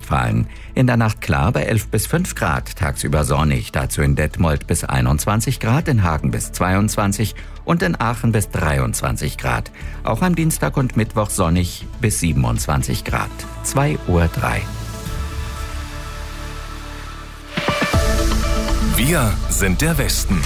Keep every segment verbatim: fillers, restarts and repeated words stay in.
Nordrhein-Westfalen. In der Nacht klar bei elf bis fünf Grad, tagsüber sonnig, dazu in Detmold bis einundzwanzig Grad, in Hagen bis zweiundzwanzig und in Aachen bis dreiundzwanzig Grad. Auch am Dienstag und Mittwoch sonnig bis siebenundzwanzig Grad. zwei Uhr drei. Wir sind der Westen.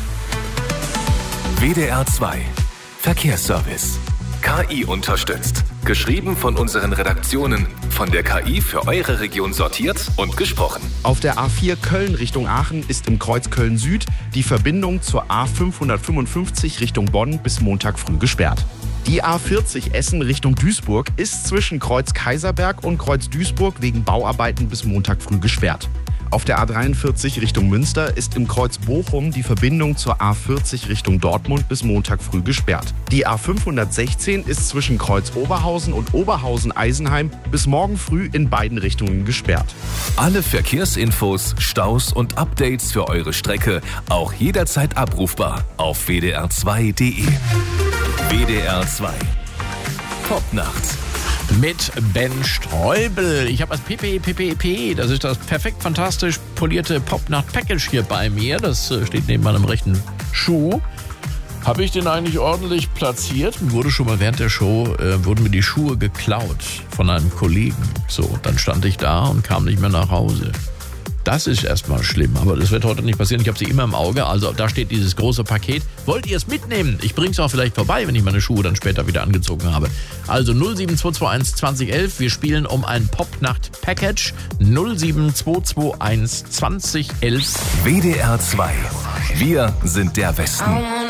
W D R zwei Verkehrsservice. K I unterstützt. Geschrieben von unseren Redaktionen. Von der K I für eure Region sortiert und gesprochen. Auf der A vier Köln Richtung Aachen ist im Kreuz Köln Süd die Verbindung zur A fünfhundertfünfundfünfzig Richtung Bonn bis Montag früh gesperrt. Die A vierzig Essen Richtung Duisburg ist zwischen Kreuz Kaiserberg und Kreuz Duisburg wegen Bauarbeiten bis Montag früh gesperrt. Auf der A dreiundvierzig Richtung Münster ist im Kreuz Bochum die Verbindung zur A vierzig Richtung Dortmund bis Montag früh gesperrt. Die A fünfhundertsechzehn ist zwischen Kreuz Oberhausen und Oberhausen-Eisenheim bis morgen früh in beiden Richtungen gesperrt. Alle Verkehrsinfos, Staus und Updates für eure Strecke auch jederzeit abrufbar auf w d r zwei punkt d e. W D R zwei Popnacht. Mit Ben Streubel. Ich habe das P P P P P, das ist das perfekt fantastisch polierte Popnacht-Package hier bei mir. Das steht neben meinem rechten Schuh. Habe ich den eigentlich ordentlich platziert? Mir wurde schon mal während der Show, äh, wurden mir die Schuhe geklaut von einem Kollegen. So, dann stand ich da und kam nicht mehr nach Hause. Das ist erstmal schlimm, aber das wird heute nicht passieren. Ich habe sie immer im Auge, also da steht dieses große Paket. Wollt ihr es mitnehmen? Ich bringe es auch vielleicht vorbei, wenn ich meine Schuhe dann später wieder angezogen habe. Also null sieben zwei zwei eins zwanzig elf, wir spielen um ein Popnacht-Package. null sieben zwei zwei eins zwanzig elf. W D R zwei. Wir sind der Westen.